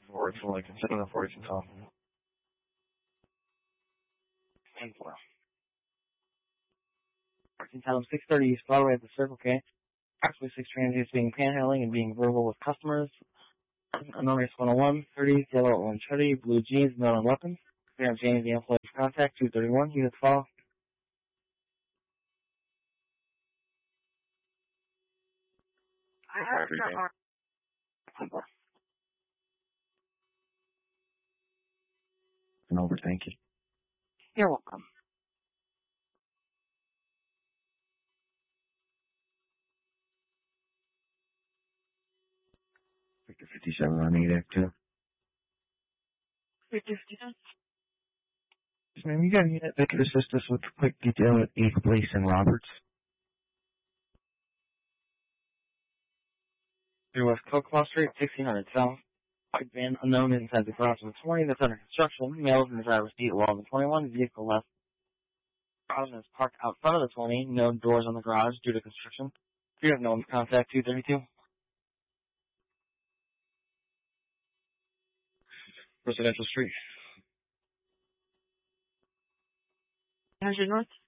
forward to like consider the 40 and off. And 4. Parking time 6:30 East Broadway at the Circle K. Approximately 6 transients being panhandling and being verbal with customers. Unknown race 101, 30, yellow orange hoodie, blue jeans, no on weapons. Clear James, the employee of contact, 231, units follow. And over, thank you. You're welcome. 57 on 8 Act 2. 57. Ma'am, you got a unit that could assist us with quick detail at 8th Place and Roberts. Through West Cocoa Street, 1600 South. White van unknown inside the garage of the 20 that's under construction. Males in the driver's seat along the 21. Vehicle left. Garage is parked out front of the 20. No doors on the garage due to construction. If you have no one's contact, 232. Residential Street. 100 North.